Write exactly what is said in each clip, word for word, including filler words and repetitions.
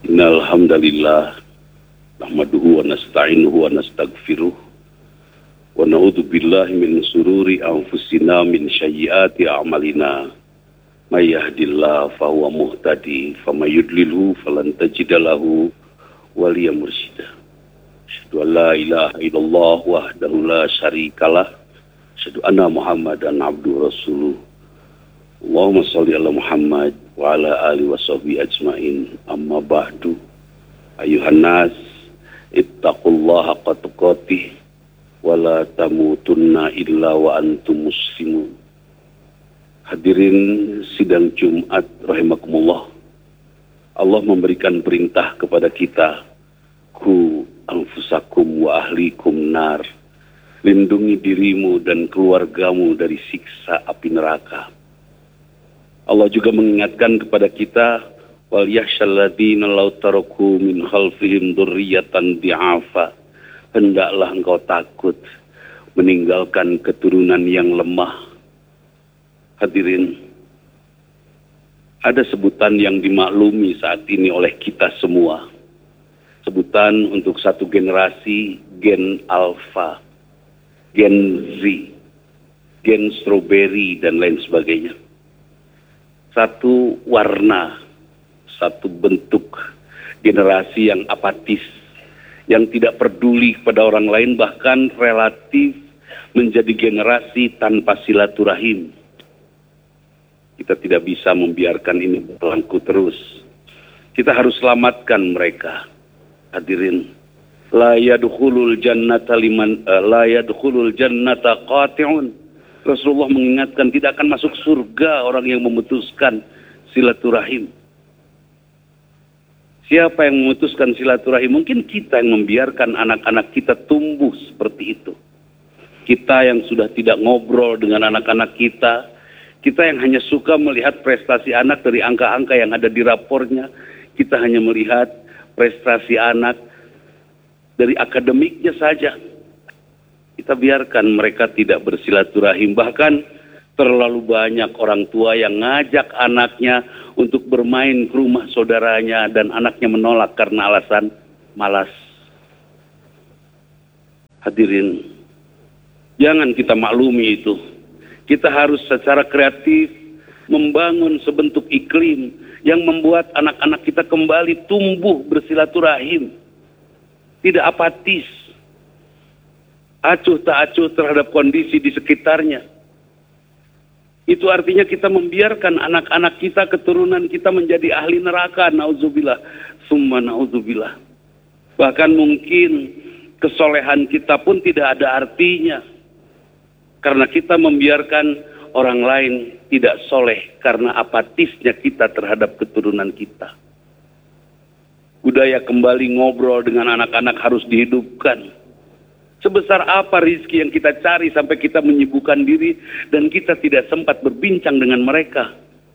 Innal hamdalillah nahmaduhu wa nasta'inuhu wa nastaghfiruh wa na'udzu billahi min sururi anfusina min sayyiati a'malina may yahdihillahu fahuwa muhtadi wa may yudlilhu falan tajida lahu waliyan mursyida. Asyhadu an la ilaha illallah wahdahu la syarikalah, asyhadu anna Muhammadan abduhu rasuluh. Allahumma shalli ala Muhammad wa ala alihi wa sahbihi ajmain. Amma ba'du. Ayuhan nas, ittaqullaha haqqa tuqatih wa la tamutunna illa wa antum muslimun. Hadirin sidang Jumat rahimakumullah. Allah memberikan perintah kepada kita, ku anfusakum wa ahlikum nar. Lindungi dirimu dan keluargamu dari siksa api neraka. Allah juga mengingatkan kepada kita, wal yakhshalladzina law taraku min khalfihim dzurriyyatan di'afa. Hendaklah engkau takut meninggalkan keturunan yang lemah. Hadirin, ada sebutan yang dimaklumi saat ini oleh kita semua. Sebutan untuk satu generasi, gen alpha, gen Z, gen strawberry dan lain sebagainya. Satu warna, satu bentuk generasi yang apatis, yang tidak peduli pada orang lain, bahkan relatif menjadi generasi tanpa silaturahim. Kita tidak bisa membiarkan ini berlaku terus. Kita harus selamatkan mereka. Hadirin, la yadkhulul jannata liman uh, la yadkhulul jannata qati'un. Rasulullah mengingatkan, tidak akan masuk surga orang yang memutuskan silaturahim. Siapa yang memutuskan silaturahim? Mungkin kita yang membiarkan anak-anak kita tumbuh seperti itu. Kita yang sudah tidak ngobrol dengan anak-anak kita. Kita yang hanya suka melihat prestasi anak dari angka-angka yang ada di rapornya. Kita hanya melihat prestasi anak dari akademiknya saja. Kita biarkan mereka tidak bersilaturahim. Bahkan terlalu banyak orang tua yang ngajak anaknya untuk bermain ke rumah saudaranya dan anaknya menolak karena alasan malas. Hadirin, jangan kita maklumi itu. Kita harus secara kreatif membangun sebentuk iklim yang membuat anak-anak kita kembali tumbuh bersilaturahim. Tidak apatis, acuh tak acuh terhadap kondisi di sekitarnya. Itu artinya kita membiarkan anak-anak kita, keturunan kita menjadi ahli neraka. Nauzubillah, summa nauzubillah. Bahkan mungkin kesolehan kita pun tidak ada artinya. Karena kita membiarkan orang lain tidak soleh karena apatisnya kita terhadap keturunan kita. Budaya kembali ngobrol dengan anak-anak harus dihidupkan. Sebesar apa rizki yang kita cari sampai kita menyibukkan diri dan kita tidak sempat berbincang dengan mereka.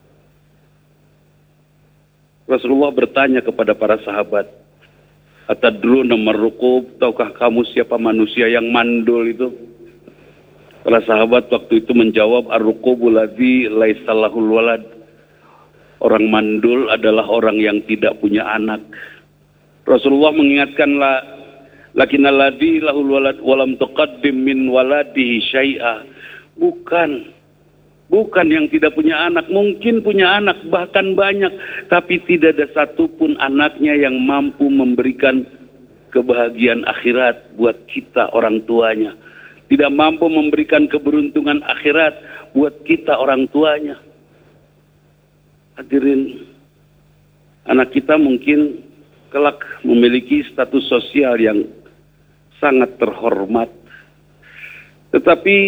Rasulullah bertanya kepada para sahabat, atadruna marruqub, tahukah kamu siapa manusia yang mandul itu? Para sahabat waktu itu menjawab, ar-ruqubul ladzi laisa lahul walad. Orang mandul adalah orang yang tidak punya anak. Rasulullah mengingatkanlah, lakinnal ladzi lahul walad walam tuqaddim min waladihi syai'a. Bukan. Bukan yang tidak punya anak. Mungkin punya anak, bahkan banyak. Tapi tidak ada satupun anaknya yang mampu memberikan kebahagiaan akhirat buat kita orang tuanya. Tidak mampu memberikan keberuntungan akhirat buat kita orang tuanya. Hadirin, anak kita mungkin kelak memiliki status sosial yang sangat terhormat. Tetapi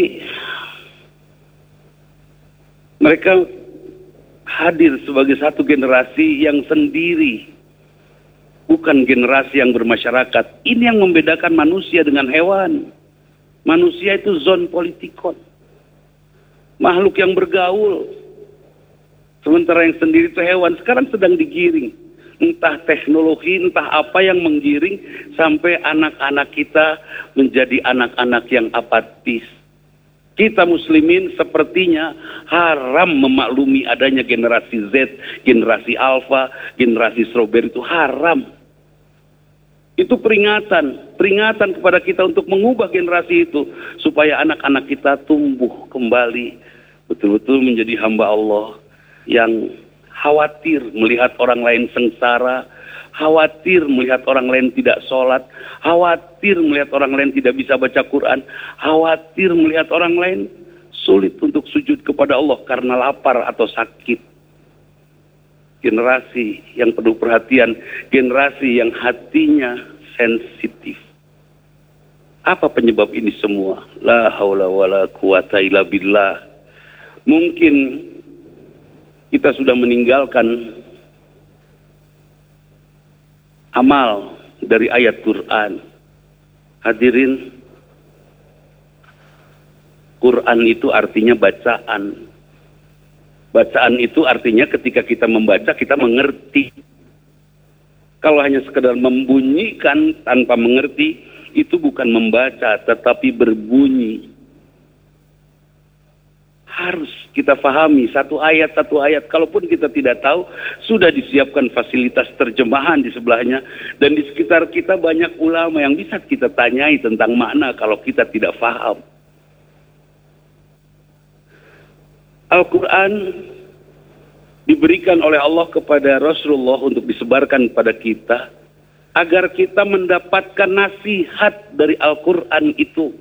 mereka hadir sebagai satu generasi yang sendiri. Bukan generasi yang bermasyarakat. Ini yang membedakan manusia dengan hewan. Manusia itu zon politikon. Makhluk yang bergaul. Sementara yang sendiri itu hewan. Sekarang sedang digiring. Entah teknologi, entah apa yang menggiring. Sampai anak-anak kita menjadi anak-anak yang apatis. Kita muslimin sepertinya haram memaklumi adanya generasi Z, generasi Alpha, generasi strawberry, itu haram. Itu peringatan, peringatan kepada kita untuk mengubah generasi itu supaya anak-anak kita tumbuh kembali betul-betul menjadi hamba Allah yang khawatir melihat orang lain sengsara, khawatir melihat orang lain tidak sholat, khawatir melihat orang lain tidak bisa baca Quran, khawatir melihat orang lain sulit untuk sujud kepada Allah karena lapar atau sakit. Generasi yang penuh perhatian, generasi yang hatinya sensitif. Apa penyebab ini semua? La haula wala quwata illa billah. Mungkin kita sudah meninggalkan amal dari ayat Quran. Hadirin, Quran itu artinya bacaan. Bacaan itu artinya ketika kita membaca, kita mengerti. Kalau hanya sekedar membunyikan tanpa mengerti, itu bukan membaca, tetapi berbunyi. Harus kita pahami satu ayat, satu ayat. Kalaupun kita tidak tahu, sudah disiapkan fasilitas terjemahan di sebelahnya. Dan di sekitar kita banyak ulama yang bisa kita tanyai tentang makna kalau kita tidak paham. Al-Quran diberikan oleh Allah kepada Rasulullah untuk disebarkan kepada kita agar kita mendapatkan nasihat dari Al-Quran itu.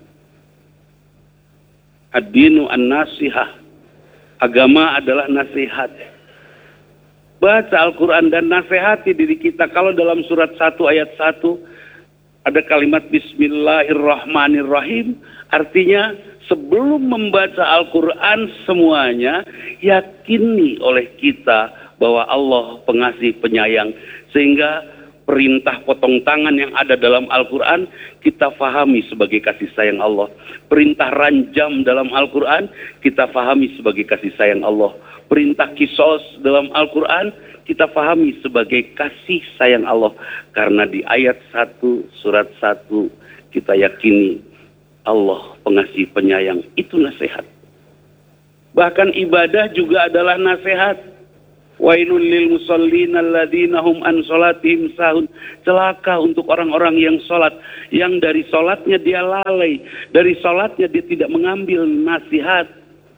Ad-dinu an-nasihah. Agama adalah nasihat. Baca Al-Quran dan nasihati diri kita. Kalau dalam surat satu ayat satu ada kalimat Bismillahirrahmanirrahim, artinya sebelum membaca Al-Quran semuanya, yakini oleh kita bahwa Allah pengasih penyayang. Sehingga perintah potong tangan yang ada dalam Al-Quran, kita fahami sebagai kasih sayang Allah. Perintah ranjam dalam Al-Quran, kita fahami sebagai kasih sayang Allah. Perintah kisos dalam Al-Quran, kita fahami sebagai kasih sayang Allah. Karena di ayat satu, surat satu, kita yakini Allah pengasih penyayang. Itu nasihat. Bahkan ibadah juga adalah nasihat. Wailul lil musallin alladzina hum an salatihim sahun. Celaka untuk orang-orang yang salat, yang dari salatnya dia lalai, dari salatnya dia tidak mengambil nasihat.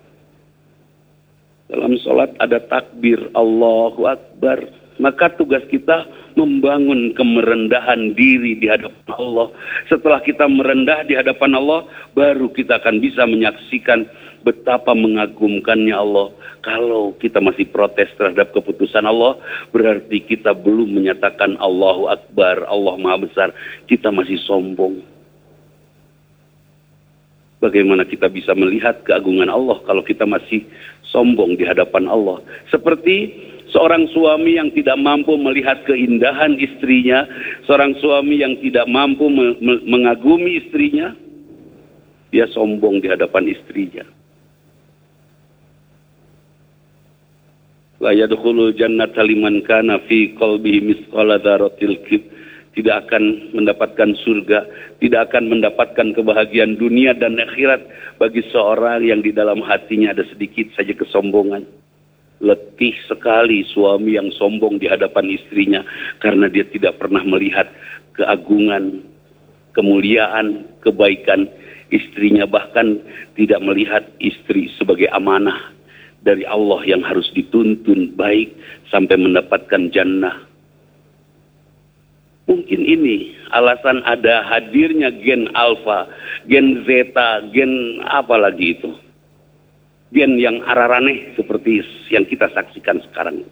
Dalam salat ada takbir Allahu Akbar. Maka tugas kita membangun kemerendahan diri di hadapan Allah. Setelah kita merendah di hadapan Allah, baru kita akan bisa menyaksikan betapa mengagumkannya Allah. Kalau kita masih protes terhadap keputusan Allah, berarti kita belum menyatakan Allahu Akbar, Allah Maha Besar. Kita masih sombong. Bagaimana kita bisa melihat keagungan Allah kalau kita masih sombong di hadapan Allah? Seperti seorang suami yang tidak mampu melihat keindahan istrinya, seorang suami yang tidak mampu me me mengagumi istrinya, dia sombong di hadapan istrinya. La yadkhulul jannata liman kana fi qalbihi misqala dzarratil kibr. Tidak akan mendapatkan surga, tidak akan mendapatkan kebahagiaan dunia dan akhirat bagi seorang yang di dalam hatinya ada sedikit saja kesombongan. Letih sekali suami yang sombong di hadapan istrinya karena dia tidak pernah melihat keagungan, kemuliaan, kebaikan istrinya, bahkan tidak melihat istri sebagai amanah dari Allah yang harus dituntun baik sampai mendapatkan jannah. Mungkin ini alasan ada hadirnya gen alfa, gen zeta, gen apa lagi itu. Gen yang araraneh seperti yang kita saksikan sekarang.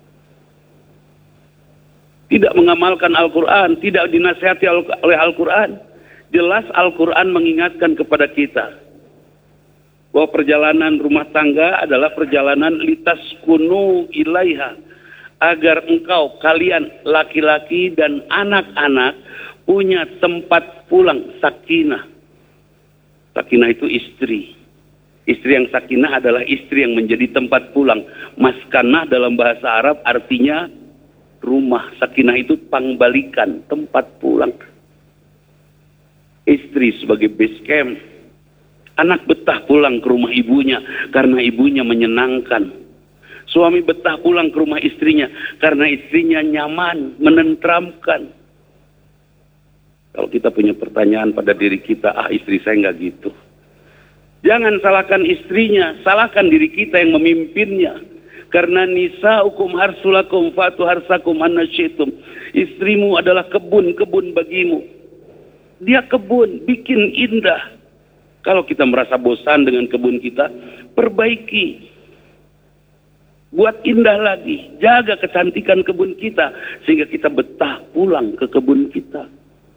Tidak mengamalkan Al-Quran, tidak dinasihati oleh Al-Quran. Jelas Al-Quran mengingatkan kepada kita bahwa perjalanan rumah tangga adalah perjalanan litaskunu ilaiha. Agar engkau, kalian, laki-laki dan anak-anak punya tempat pulang, sakinah. Sakinah itu istri. Istri yang sakinah adalah istri yang menjadi tempat pulang. Maskanah dalam bahasa Arab artinya rumah. Sakinah itu pangbalikan, tempat pulang. Istri sebagai base camp. Anak betah pulang ke rumah ibunya karena ibunya menyenangkan. Suami betah pulang ke rumah istrinya karena istrinya nyaman, menenteramkan. Kalau kita punya pertanyaan pada diri kita, ah istri saya nggak gitu. Jangan salahkan istrinya, salahkan diri kita yang memimpinnya. Karena nisaukum harsulakum fatu harsakum anasyitum. Istrimu adalah kebun-kebun bagimu. Dia kebun, bikin indah. Kalau kita merasa bosan dengan kebun kita, perbaiki. Buat indah lagi. Jaga kecantikan kebun kita. Sehingga kita betah pulang ke kebun kita.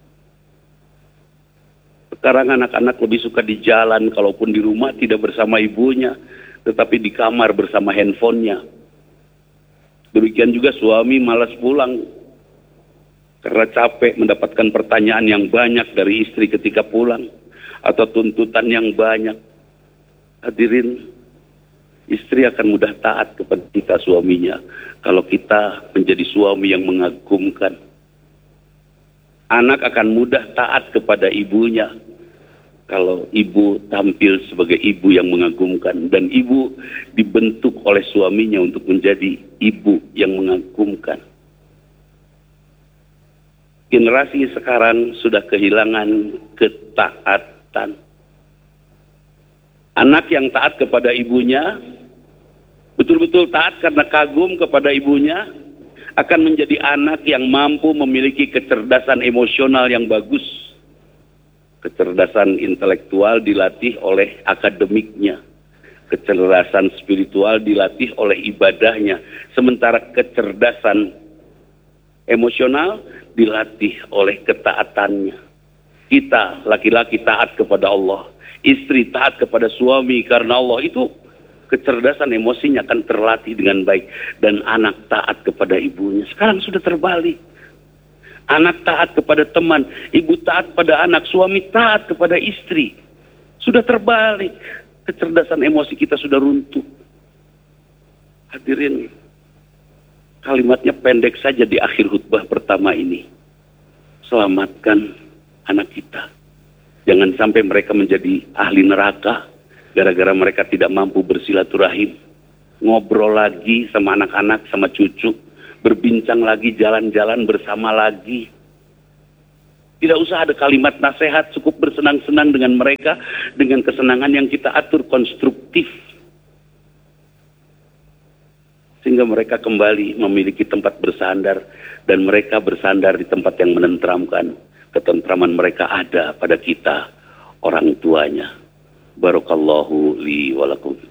Sekarang anak-anak lebih suka di jalan. Kalaupun di rumah tidak bersama ibunya. Tetapi di kamar bersama handphonenya. Demikian juga suami malas pulang. Karena capek mendapatkan pertanyaan yang banyak dari istri ketika pulang. Atau tuntutan yang banyak. Hadirin, istri akan mudah taat kepada kita suaminya. Kalau kita menjadi suami yang mengagumkan. Anak akan mudah taat kepada ibunya. Kalau ibu tampil sebagai ibu yang mengagumkan. Dan ibu dibentuk oleh suaminya untuk menjadi ibu yang mengagumkan. Generasi sekarang sudah kehilangan ketaatan. Anak yang taat kepada ibunya, betul-betul taat karena kagum kepada ibunya, akan menjadi anak yang mampu memiliki kecerdasan emosional yang bagus. Kecerdasan intelektual dilatih oleh akademiknya. Kecerdasan spiritual dilatih oleh ibadahnya. Sementara kecerdasan emosional dilatih oleh ketaatannya. Kita laki-laki taat kepada Allah, istri taat kepada suami karena Allah. Itu kecerdasan emosinya akan terlatih dengan baik. Dan anak taat kepada ibunya. Sekarang sudah terbalik. Anak taat kepada teman, ibu taat pada anak, suami taat kepada istri. Sudah terbalik. Kecerdasan emosi kita sudah runtuh. Hadirin, kalimatnya pendek saja di akhir khutbah pertama ini. Selamatkan anak kita. Jangan sampai mereka menjadi ahli neraka gara-gara mereka tidak mampu bersilaturahim. Ngobrol lagi sama anak-anak, sama cucu. Berbincang lagi, jalan-jalan bersama lagi. Tidak usah ada kalimat nasihat, cukup bersenang-senang dengan mereka. Dengan kesenangan yang kita atur konstruktif. Sehingga mereka kembali memiliki tempat bersandar. Dan mereka bersandar di tempat yang menenteramkan. Ketentraman mereka ada pada kita, orang tuanya. Barakallahu li walakum.